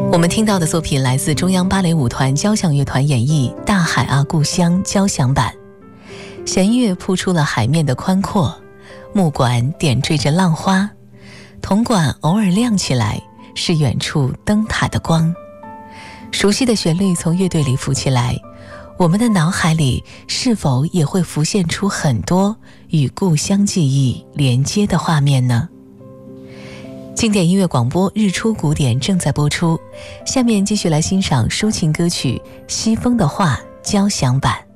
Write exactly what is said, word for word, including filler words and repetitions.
我们听到的作品来自中央芭蕾舞团交响乐团演绎《大海啊故乡》交响版。弦乐铺出了海面的宽阔，木管点缀着浪花，铜管偶尔亮起来，是远处灯塔的光。熟悉的旋律从乐队里浮起来，我们的脑海里是否也会浮现出很多与故乡记忆连接的画面呢？经典音乐广播日出古典正在播出，下面继续来欣赏抒情歌曲《西风的话》交响版。